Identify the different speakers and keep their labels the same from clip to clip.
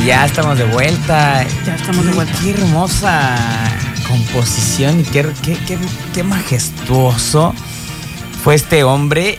Speaker 1: Y ya estamos de vuelta.
Speaker 2: Ya estamos de vuelta.
Speaker 1: Qué hermosa composición y qué majestuoso fue este hombre.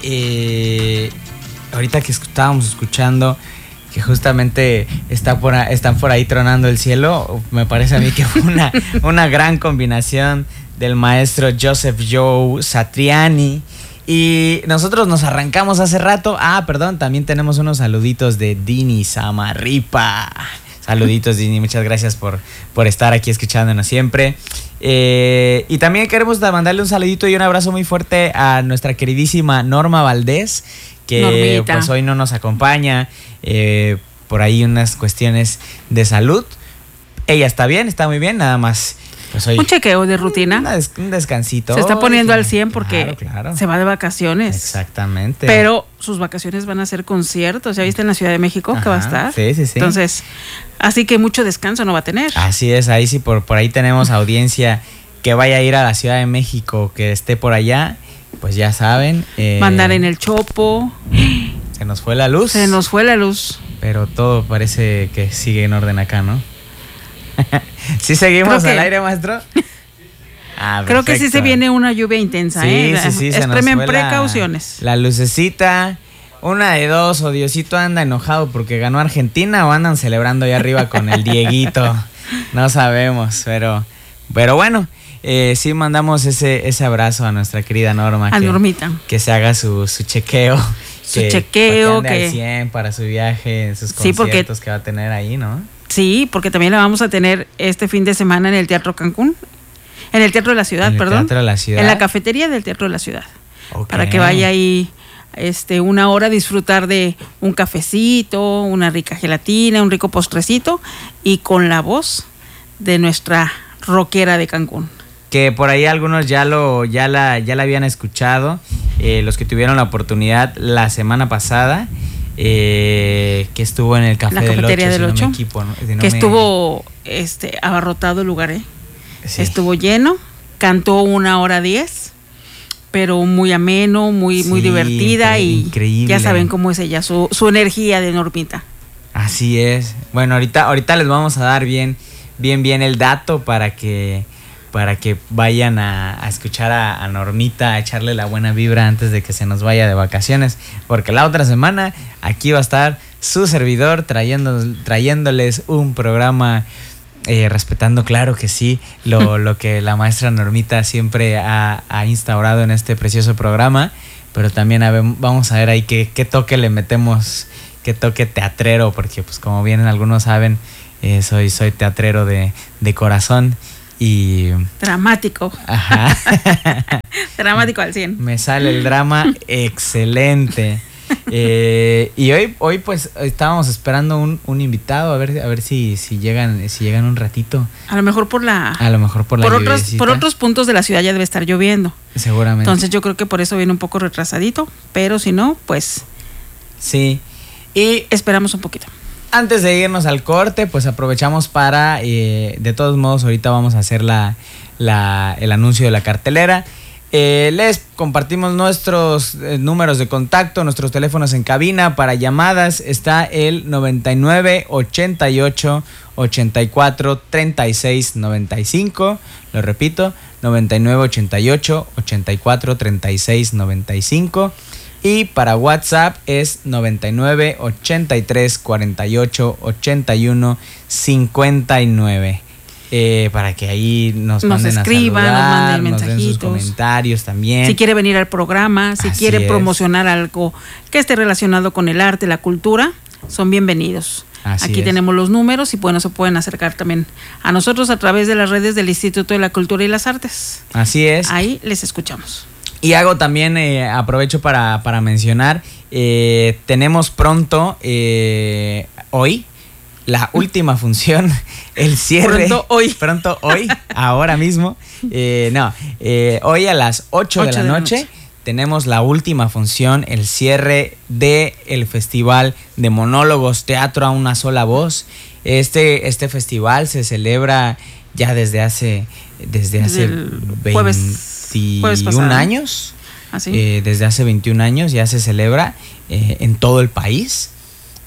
Speaker 1: Ahorita que estábamos escuchando que justamente están por ahí tronando el cielo, me parece a mí que fue una gran combinación del maestro Joseph Joe Satriani. Y nosotros nos arrancamos hace rato. Perdón, también tenemos unos saluditos de Dini Samarripa. Saluditos, Dini, muchas gracias por estar aquí escuchándonos siempre. Y también queremos mandarle un saludito y un abrazo muy fuerte a nuestra queridísima Norma Valdés, que
Speaker 2: Normita,
Speaker 1: pues hoy no nos acompaña por ahí unas cuestiones de salud. Ella está bien, está muy bien, nada más. Pues hoy,
Speaker 2: un chequeo de rutina.
Speaker 1: Un descansito.
Speaker 2: Se está poniendo al 100 porque
Speaker 1: claro.
Speaker 2: se va de vacaciones.
Speaker 1: Exactamente.
Speaker 2: Pero sus vacaciones van a ser conciertos. ¿Ya viste en la Ciudad de México que va a estar?
Speaker 1: Sí.
Speaker 2: Entonces, así que mucho descanso no va a tener.
Speaker 1: Así es, ahí sí por ahí tenemos audiencia que vaya a ir a la Ciudad de México, que esté por allá, pues ya saben.
Speaker 2: Mandar en el Chopo.
Speaker 1: Se nos fue la luz. Pero todo parece que sigue en orden acá, ¿no? ¿Sí seguimos al aire, maestro?
Speaker 2: Creo que sí se viene una lluvia intensa.
Speaker 1: Sí.
Speaker 2: Extremen precauciones.
Speaker 1: La lucecita, una de dos, o Diosito anda enojado porque ganó Argentina o andan celebrando allá arriba con el Dieguito. No sabemos, pero bueno, sí mandamos ese abrazo a nuestra querida Norma.
Speaker 2: Normita.
Speaker 1: Que se haga su chequeo. Que ande al 100 para su viaje, sus conciertos que va a tener ahí, ¿no?
Speaker 2: Sí, porque también la vamos a tener este fin de semana en el Teatro Cancún. En el Teatro de la Ciudad, perdón.
Speaker 1: Teatro de la Ciudad.
Speaker 2: En la cafetería del Teatro de la Ciudad.
Speaker 1: Okay.
Speaker 2: Para que vaya ahí una hora a disfrutar de un cafecito, una rica gelatina, un rico postrecito y con la voz de nuestra rockera de Cancún.
Speaker 1: Que por ahí algunos ya la habían escuchado, los que tuvieron la oportunidad la semana pasada. Que estuvo en el Café del 8,
Speaker 2: que estuvo abarrotado el lugar,
Speaker 1: Sí.
Speaker 2: Estuvo lleno, cantó 1:10, pero muy ameno, muy divertida y
Speaker 1: increíble.
Speaker 2: Ya saben cómo es ella, su energía de Normita.
Speaker 1: Así es. Bueno, ahorita les vamos a dar bien el dato para que vayan a escuchar a Normita, a echarle la buena vibra antes de que se nos vaya de vacaciones, porque la otra semana aquí va a estar su servidor trayéndoles un programa respetando, claro que sí, lo que la maestra Normita siempre ha instaurado en este precioso programa, pero también vamos a ver ahí qué toque le metemos, qué toque teatrero, porque pues como bien algunos saben, soy teatrero de corazón. Y
Speaker 2: dramático.
Speaker 1: Ajá.
Speaker 2: Dramático al 100.
Speaker 1: Me sale el drama excelente. Y hoy pues estábamos esperando un invitado a ver si llegan un ratito.
Speaker 2: A lo mejor por otros puntos de la ciudad ya debe estar lloviendo.
Speaker 1: Seguramente.
Speaker 2: Entonces yo creo que por eso viene un poco retrasadito, pero si no, pues
Speaker 1: sí. Y
Speaker 2: esperamos un poquito.
Speaker 1: Antes de irnos al corte, pues aprovechamos para, de todos modos, ahorita vamos a hacer el anuncio de la cartelera. Les compartimos nuestros números de contacto, nuestros teléfonos en cabina para llamadas. Está el 99 88 84 36 95. Lo repito, 99 88 84 36 95. Y para WhatsApp es 99 83 48 81 59. Para que ahí nos manden
Speaker 2: escriban,
Speaker 1: a saludar,
Speaker 2: nos manden mensajitos,
Speaker 1: nos den sus comentarios también.
Speaker 2: Si quiere venir al programa, si quiere promocionar algo que esté relacionado con el arte, la cultura, son bienvenidos. Aquí tenemos los números y bueno, se pueden acercar también a nosotros a través de las redes del Instituto de la Cultura y las Artes.
Speaker 1: Así es.
Speaker 2: Ahí les escuchamos.
Speaker 1: Y hago también, aprovecho para mencionar, tenemos pronto, hoy, la última función, el cierre. Pronto hoy, ahora mismo. Hoy a las 8 de la noche tenemos la última función, el cierre del Festival de Monólogos Teatro a una sola voz. Este festival se celebra ya desde hace 21 años.
Speaker 2: ¿Ah, sí?
Speaker 1: Desde hace 21 años ya se celebra en todo el país.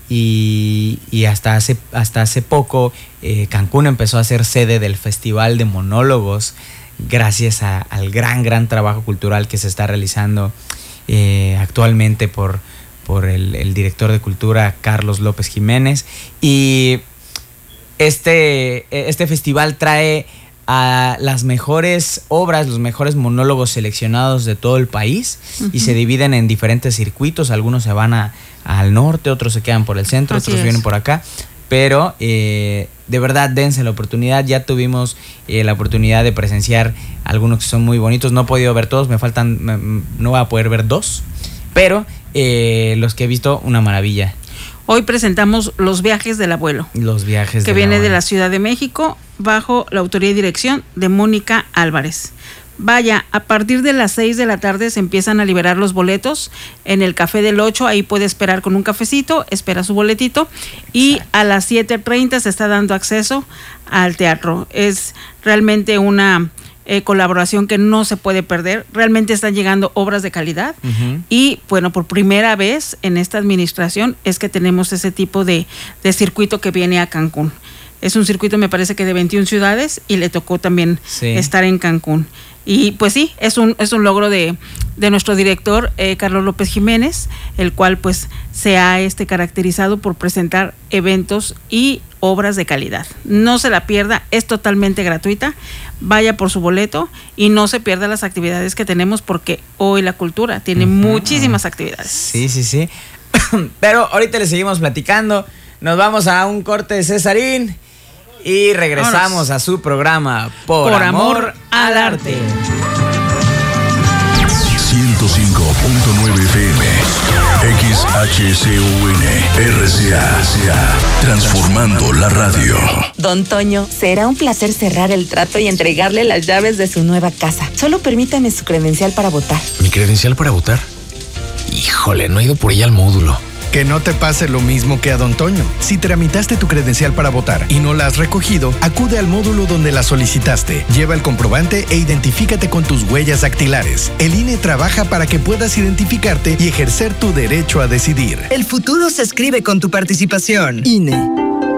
Speaker 1: y hasta hace poco Cancún empezó a ser sede del Festival de Monólogos, gracias al gran trabajo cultural que se está realizando actualmente por el director de cultura Carlos López Jiménez. Y este festival trae a las mejores obras, los mejores monólogos seleccionados de todo el país, y se dividen en diferentes circuitos. Algunos se van al norte, otros se quedan por el centro, otros vienen por acá. Pero de verdad, dense la oportunidad. Ya tuvimos la oportunidad de presenciar algunos que son muy bonitos. No he podido ver todos, no voy a poder ver 2, pero los que he visto, una maravilla.
Speaker 2: Hoy presentamos Los Viajes del Abuelo.
Speaker 1: Los Viajes
Speaker 2: que viene de la Ciudad de México, bajo la autoría y dirección de Mónica Álvarez. Vaya, a partir de las 6 de la tarde se empiezan a liberar los boletos en el Café del 8. Ahí puede esperar con un cafecito, espera su boletito. Y a las 7:30 se está dando acceso al teatro. Es realmente una colaboración que no se puede perder. Realmente están llegando obras de calidad. Y bueno, por primera vez en esta administración es que tenemos ese tipo de circuito que viene a Cancún. Es un circuito, me parece que de 21 ciudades, y le tocó también estar en Cancún. Y pues sí, es un logro de nuestro director Carlos López Jiménez, el cual pues se ha caracterizado por presentar eventos y obras de calidad. No se la pierda, es totalmente gratuita. Vaya por su boleto y no se pierda las actividades que tenemos, porque hoy la cultura tiene muchísimas actividades.
Speaker 1: Sí. Pero ahorita le seguimos platicando. Nos vamos a un corte de Cesarín y regresamos a su programa Por Amor al Arte.
Speaker 3: 105.9 FM XHCUN RCA, transformando la radio.
Speaker 4: Don Toño, será un placer cerrar el trato y entregarle las llaves de su nueva casa. Solo permítame su credencial para votar.
Speaker 5: ¿Mi credencial para votar? Híjole, no he ido por ella al módulo.
Speaker 6: Que no te pase lo mismo que a Don Toño. Si tramitaste tu credencial para votar y no la has recogido, acude al módulo donde la solicitaste. Lleva el comprobante e identifícate con tus huellas dactilares. El INE trabaja para que puedas identificarte y ejercer tu derecho a decidir.
Speaker 7: El futuro se escribe con tu participación. INE.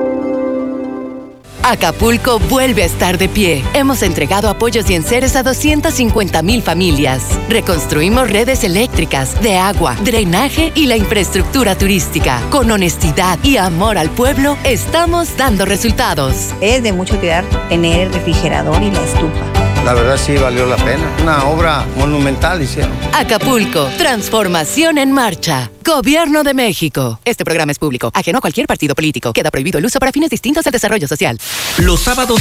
Speaker 8: Acapulco vuelve a estar de pie. Hemos entregado apoyos y enseres a 250,000 familias. Reconstruimos redes eléctricas, de agua, drenaje y la infraestructura turística. Con honestidad y amor al pueblo, estamos dando resultados.
Speaker 9: Es de mucha utilidad tener el refrigerador y la estufa.
Speaker 10: La verdad sí valió la pena. Una obra monumental hicieron.
Speaker 8: Acapulco, transformación en marcha. Gobierno de México. Este programa es público, ajeno a cualquier partido político. Queda prohibido el uso para fines distintos al desarrollo social.
Speaker 11: Los sábados